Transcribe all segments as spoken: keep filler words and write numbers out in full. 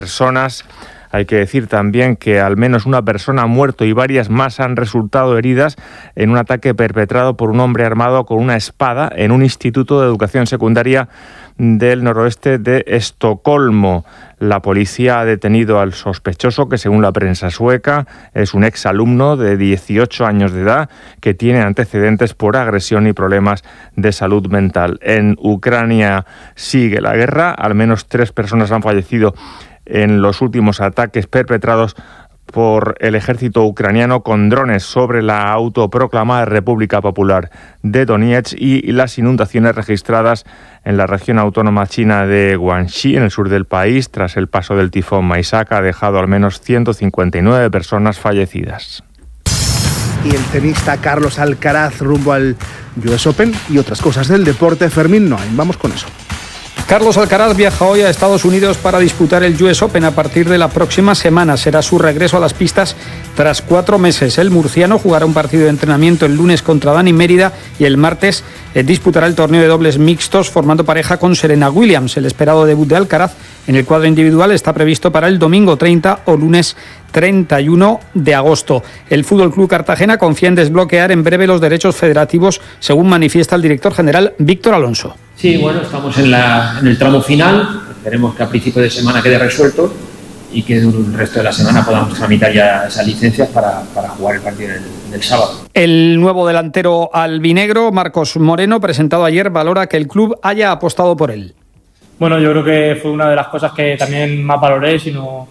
personas. Hay que decir también que al menos una persona ha muerto y varias más han resultado heridas en un ataque perpetrado por un hombre armado con una espada en un instituto de educación secundaria del noroeste de Estocolmo. La policía ha detenido al sospechoso, que según la prensa sueca es un exalumno de dieciocho años de edad que tiene antecedentes por agresión y problemas de salud mental. En Ucrania sigue la guerra, al menos tres personas han fallecido en los últimos ataques perpetrados por el ejército ucraniano con drones sobre la autoproclamada República Popular de Donetsk y las inundaciones registradas en la región autónoma china de Guangxi, en el sur del país, tras el paso del tifón Maisaka, ha dejado al menos ciento cincuenta y nueve personas fallecidas. Y el tenista Carlos Alcaraz rumbo al U S Open y otras cosas del deporte. Fermín Noain, vamos con eso. Carlos Alcaraz viaja hoy a Estados Unidos para disputar el U S Open a partir de la próxima semana. Será su regreso a las pistas tras cuatro meses. El murciano jugará un partido de entrenamiento el lunes contra Dani Mérida y el martes eh, disputará el torneo de dobles mixtos formando pareja con Serena Williams. El esperado debut de Alcaraz en el cuadro individual está previsto para el domingo treinta o lunes treinta y uno de agosto. El Fútbol Club Cartagena confía en desbloquear en breve los derechos federativos, según manifiesta el director general Víctor Alonso. Sí, bueno, estamos en, la, en el tramo final. Esperemos que a principio de semana quede resuelto y que el resto de la semana podamos tramitar ya esas licencias para, para jugar el partido del, del sábado. El nuevo delantero albinegro, Marcos Moreno, presentado ayer, valora que el club haya apostado por él. Bueno, yo creo que fue una de las cosas que también más valoré, sino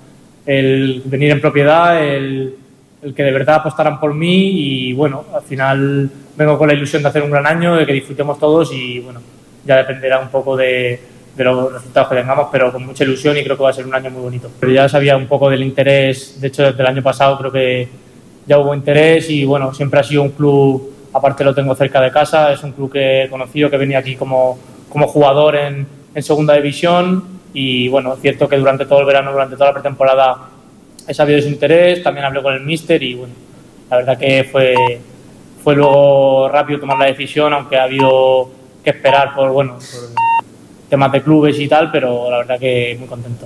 el venir en propiedad, el, el que de verdad apostaran por mí y bueno, al final vengo con la ilusión de hacer un gran año, de que disfrutemos todos y bueno, ya dependerá un poco de, de los resultados que tengamos, pero con mucha ilusión y creo que va a ser un año muy bonito. Pero ya sabía un poco del interés, de hecho desde el año pasado creo que ya hubo interés y bueno, siempre ha sido un club, aparte lo tengo cerca de casa, es un club que he conocido, que venía aquí como, como jugador en, en segunda división y bueno, es cierto que durante todo el verano, durante toda la pretemporada he sabido de su interés, también hablé con el míster y bueno, la verdad que fue, fue luego rápido tomar la decisión, aunque ha habido que esperar por bueno por temas de clubes y tal, pero la verdad que muy contento.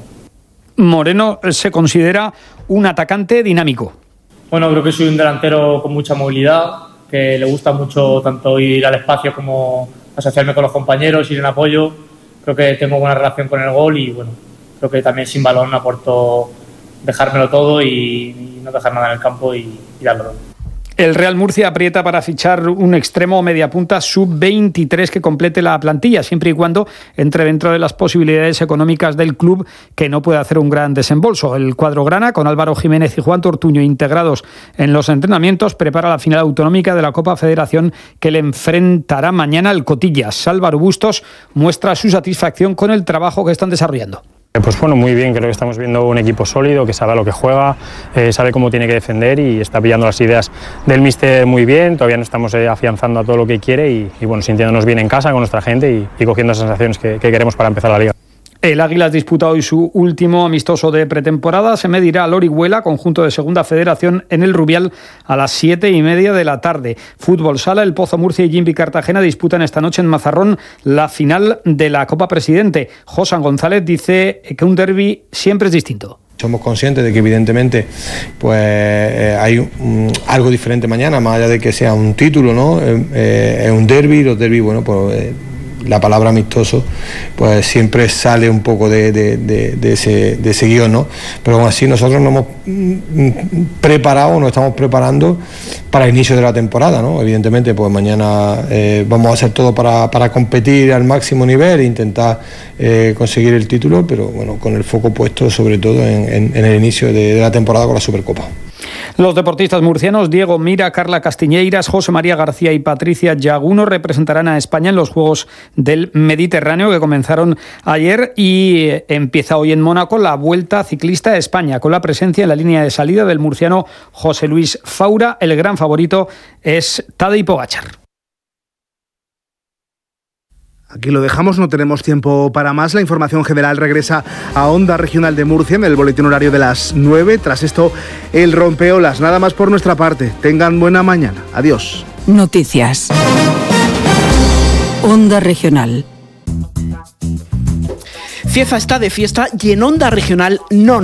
Moreno se considera un atacante dinámico. Bueno, creo que soy un delantero con mucha movilidad, que le gusta mucho tanto ir al espacio como asociarme con los compañeros, ir en apoyo. Creo que tengo buena relación con el gol y bueno, creo que también sin balón aporto dejármelo todo y, y no dejar nada en el campo y, y darlo todo. El Real Murcia aprieta para fichar un extremo o mediapunta sub veintitrés que complete la plantilla, siempre y cuando entre dentro de las posibilidades económicas del club, que no puede hacer un gran desembolso. El cuadro grana, con Álvaro Jiménez y Juan Tortuño integrados en los entrenamientos, prepara la final autonómica de la Copa Federación que le enfrentará mañana al Cotillas. Álvaro Bustos muestra su satisfacción con el trabajo que están desarrollando. Pues bueno, muy bien, creo que estamos viendo un equipo sólido, que sabe a lo que juega, eh, sabe cómo tiene que defender y está pillando las ideas del míster muy bien. Todavía no estamos eh, afianzando a todo lo que quiere y, y bueno, sintiéndonos bien en casa con nuestra gente y, y cogiendo esas sensaciones que, que queremos para empezar la liga. El Águilas disputa hoy su último amistoso de pretemporada. Se medirá al Orihuela, conjunto de Segunda Federación, en el Rubial a las siete y media de la tarde. Fútbol Sala, el Pozo Murcia y Jimby Cartagena disputan esta noche en Mazarrón la final de la Copa Presidente. Josan González dice que un derbi siempre es distinto. Somos conscientes de que evidentemente pues eh, hay un, algo diferente mañana, más allá de que sea un título, ¿no? Eh, eh, es un derbi, los derbis, bueno, pues... Eh, la palabra amistoso pues siempre sale un poco de, de, de, de, ese, de ese guión, ¿no? Pero aún así nosotros nos hemos preparado, nos estamos preparando para el inicio de la temporada, ¿no? Evidentemente pues mañana eh, vamos a hacer todo para, para competir al máximo nivel e intentar eh, conseguir el título, pero bueno, con el foco puesto sobre todo en, en, en el inicio de, de la temporada con la Supercopa. Los deportistas murcianos Diego Mira, Carla Castiñeiras, José María García y Patricia Yaguno representarán a España en los Juegos del Mediterráneo que comenzaron ayer y empieza hoy en Mónaco la Vuelta Ciclista a España con la presencia en la línea de salida del murciano José Luis Faura. El gran favorito es Tadej Pogačar. Aquí lo dejamos, no tenemos tiempo para más. La información general regresa a Onda Regional de Murcia en el boletín horario de las nueve. Tras esto, el rompeolas. Nada más por nuestra parte. Tengan buena mañana. Adiós. Noticias. Onda Regional. Cieza está de fiesta y en Onda Regional no